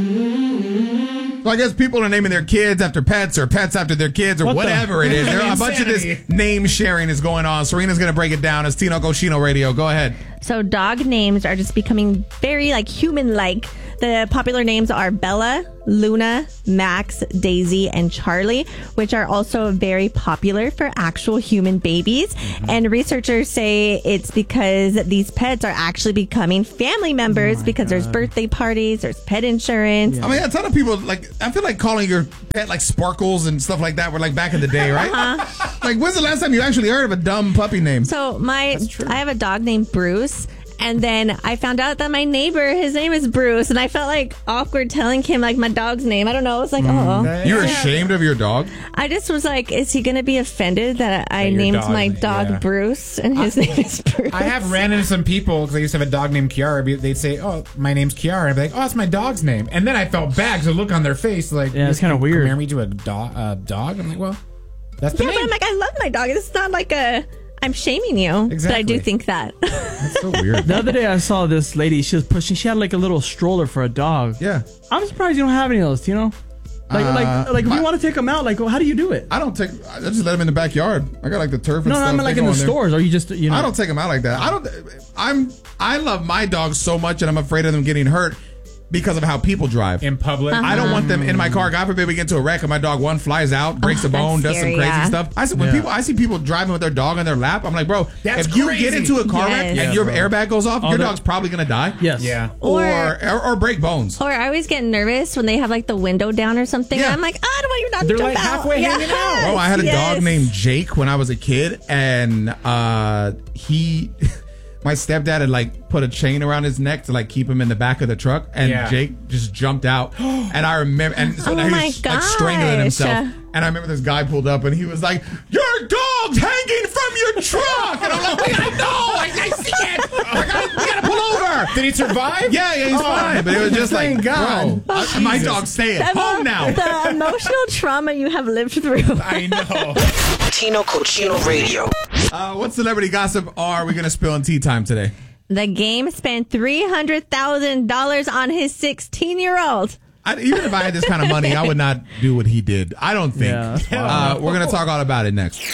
So I guess people are naming their kids after pets or pets after their kids or whatever it is. There are a bunch of this name sharing is going on. Serena's going to break it down. It's Tino Cochino Radio. Go ahead. So dog names are just becoming very human-like. The popular names are Bella, Luna, Max, Daisy, and Charlie, which are also very popular for actual human babies. And researchers say it's because these pets are actually becoming family members because there's birthday parties, there's pet insurance. I mean, a ton of people, I feel like calling your pet Sparkles and stuff like that were back in the day, right? When's the last time you actually heard of a dumb puppy name? So I have a dog named Bruce. And then I found out that my neighbor, his name is Bruce, and I felt awkward telling him my dog's name. I don't know. It was oh. You're ashamed of your dog? I just was is he going to be offended that I named my dog Bruce and his name is Bruce? I have ran into some people because I used to have a dog named Kiara. They'd say, "Oh, my name's Kiara." I'd be like, "Oh, it's my dog's name." And then I felt bad because the look on their face, it's kind of weird. Compare me to a dog? I'm like, well, that's the name. Yeah, but I'm I love my dog. It's not I'm shaming you, exactly. But I do think that. That's so weird. The other day I saw this lady. She was pushing. She had a little stroller for a dog. Yeah. I'm surprised you don't have any of those. If you want to take them out, how do you do it? I just let them in the backyard. I got the turf and stuff. No, I mean in the stores. Or you just I don't take them out like that. I love my dogs so much, and I'm afraid of them getting hurt because of how people drive in public. I don't want them in my car. God forbid we get into a wreck and my dog flies out, breaks a bone, does some crazy stuff. I see people driving with their dog on their lap. I'm like, bro, if you get into a car wreck and your airbag goes off, your dog's probably gonna die. Yes. Yeah. Or break bones. Or I always get nervous when they have the window down or something. Yeah. I'm I don't want your dog to They're jump out. halfway hanging out. Bro, I had a dog named Jake when I was a kid, and my stepdad had put a chain around his neck to keep him in the back of the truck, and Jake just jumped out. And I remember, and so now he was strangling himself. And I remember this guy pulled up, and he was like, "Your dog's hanging from your truck!" And I'm like, "Wait, I know, I see it. We gotta pull over." Did he survive? Yeah, he's fine. But it was just God. bro, my dog's staying home now. The emotional trauma you have lived through. I know. Tino Cochino Radio. What celebrity gossip are we going to spill in tea time today? The Game spent $300,000 on his 16-year-old. Even if I had this kind of money, I would not do what he did. I don't think. Yeah, we're going to talk all about it next.